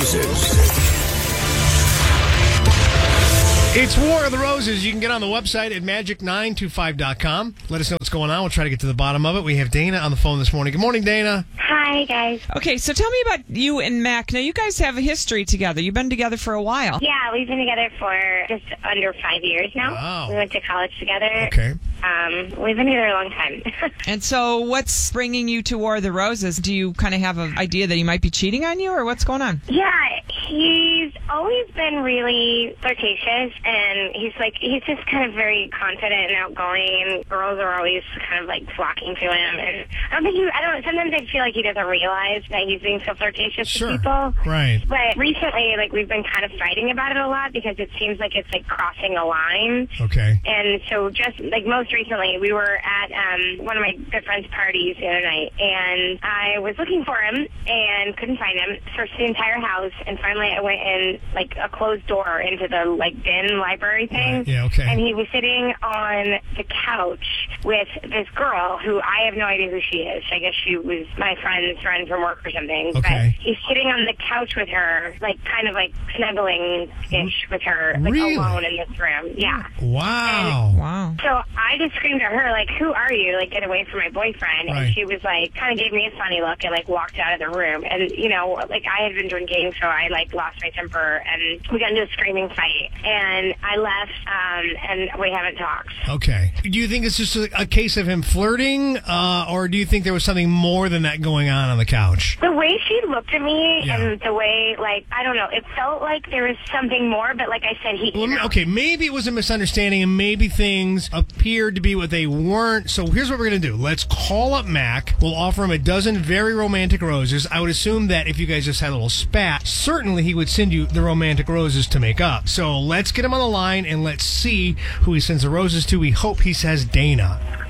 Roses. It's War of the Roses. You can get on the website at magic925.com. Let us know what's going on. We'll try to get to the bottom of it. We have Dana on the phone this morning. Good morning, Dana. Hi, guys. Okay, so tell me about you and Mac. Now, you guys have a history together. You've been together for a while. Yeah, we've been together for just under 5 years now. Wow. We went to college together. Okay. We've been together a long time. And so what's bringing you to War of the Roses? Do you kind of have an idea that he might be cheating on you, or what's going on? Yeah, he's always been really flirtatious, and he's just kind of very confident and outgoing, and girls are always kind of like flocking to him. And sometimes I feel like he doesn't realize that he's being so flirtatious Sure. with people. Right. But recently, we've been kind of fighting about it a lot because it seems like it's crossing a line. Okay. And so just most recently, we were at one of my good friend's parties the other night, and I was looking for him and couldn't find him. Searched the entire house, and finally I went in a closed door into the bin library thing. Right. Yeah, okay. And he was sitting on the couch with this girl who I have no idea who she is. I guess she was my friend's friend from work or something. Okay. But he's sitting on the couch with her, kind of snuggling-ish with her, Really? alone in this room. Yeah. Wow. Wow. So I just screamed at her, who are you? Get away from my boyfriend. Right. And she was kind of gave me a funny look and walked out of the room. And, I had been drinking, so I lost my temper and we got into a screaming fight. And I left, and we haven't talked. Okay. Do you think it's just a case of him flirting, or do you think there was something more than that going on the couch? The way she looked at me Yeah. and the way, I don't know, it felt like there was something more, but like I said, Okay, maybe it was a misunderstanding and maybe things appeared to be what they weren't. So here's what we're going to do. Let's call up Mac. We'll offer him a dozen very romantic roses. I would assume that if you guys just had a little spat, certainly he would send you the romantic roses to make up. So let's get him on the line and let's see who he sends the roses to. We hope he says Dana.